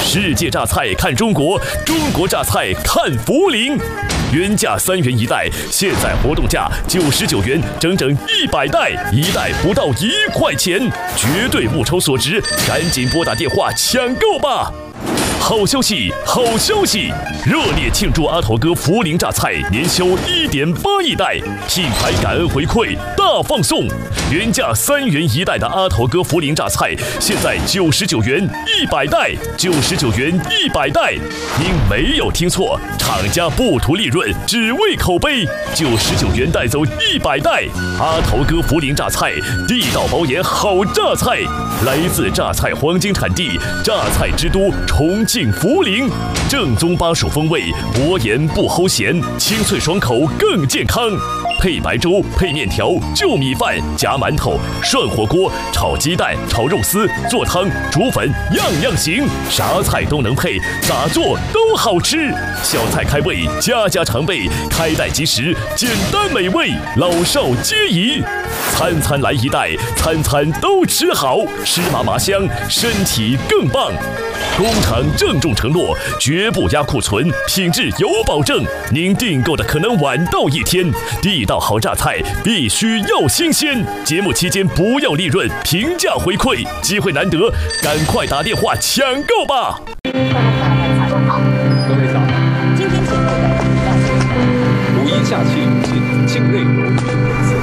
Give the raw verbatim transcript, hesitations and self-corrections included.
世界榨菜看中国，中国榨菜看涪陵。原价三元一袋，现在活动价九十九元，整整一百袋，一袋不到一块钱，绝对物超所值，赶紧拨打电话抢购吧！好消息，好消息！热烈庆祝阿头哥涪陵榨菜年销一点八亿袋，品牌感恩回馈大放送。原价三元一袋的阿头哥涪陵榨菜，现在九十九元一百袋，九十九元一百袋。您没有听错，厂家不图利润，只为口碑。九十九元带走一百袋，阿头哥涪陵榨菜，地道保研好榨菜，来自榨菜黄金产地，榨菜之都重庆涪陵，正宗巴蜀风味，薄盐不齁咸，清脆爽口更健康。配白粥、配面条、就米饭、夹馒头、涮火锅、炒鸡蛋、炒肉丝、做汤、煮粉，样样行，啥菜都能配，咋做都好吃。小菜开胃，家家常备，开袋即食，简单美味，老少皆宜。餐餐来一袋，餐餐都吃好，湿麻麻香，身体更棒。工厂郑重承诺，绝不压库存，品质有保证。您订购的可能晚到一天，地道好榨菜必须要新鲜。节目期间不要利润，平价回馈，机会难得，赶快打电话抢购吧！ 各位早，今天节目的五一假期，境内游。